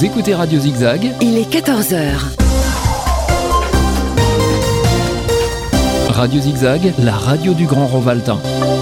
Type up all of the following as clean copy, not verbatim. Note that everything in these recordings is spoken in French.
Vous écoutez Radio Zigzag. Il est 14h. Radio Zigzag, la radio du Grand Rovaltain.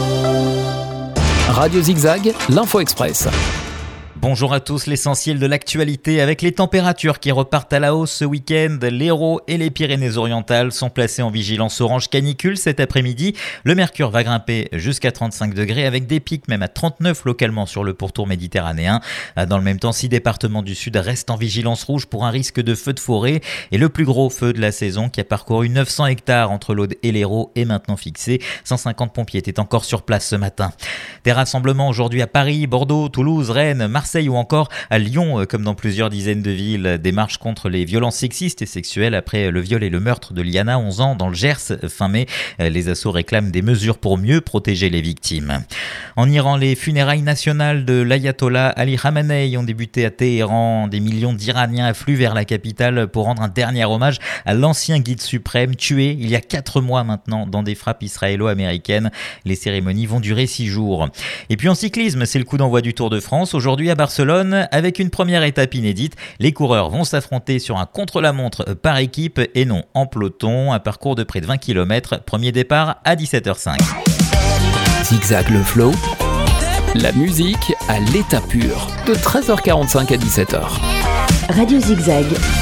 Radio Zigzag, l'Info Express. Bonjour à tous, l'essentiel de l'actualité avec les températures qui repartent à la hausse ce week-end. L'Hérault et les Pyrénées-Orientales sont placés en vigilance orange canicule cet après-midi. Le mercure va grimper jusqu'à 35 degrés avec des pics même à 39 localement sur le pourtour méditerranéen. Dans le même temps, 6 départements du sud restent en vigilance rouge pour un risque de feu de forêt. Et le plus gros feu de la saison qui a parcouru 900 hectares entre l'Aude et l'Hérault est maintenant fixé. 150 pompiers étaient encore sur place ce matin. Des rassemblements aujourd'hui à Paris, Bordeaux, Toulouse, Rennes, Marseille ou encore à Lyon, comme dans plusieurs dizaines de villes. Des marches contre les violences sexistes et sexuelles après le viol et le meurtre de Liana, 11 ans, dans le Gers, fin mai. Les assos réclament des mesures pour mieux protéger les victimes. En Iran, les funérailles nationales de l'ayatollah Ali Khamenei ont débuté à Téhéran. Des millions d'Iraniens affluent vers la capitale pour rendre un dernier hommage à l'ancien guide suprême tué il y a 4 mois maintenant dans des frappes israélo-américaines. Les cérémonies vont durer 6 jours. Et puis en cyclisme, c'est le coup d'envoi du Tour de France. Aujourd'hui à Barcelone, avec une première étape inédite, les coureurs vont s'affronter sur un contre-la-montre par équipe et non en peloton. Un parcours de près de 20 km. Premier départ à 17h05. Zigzag le flow, la musique à l'état pur, de 13h45 à 17h. Radio Zigzag.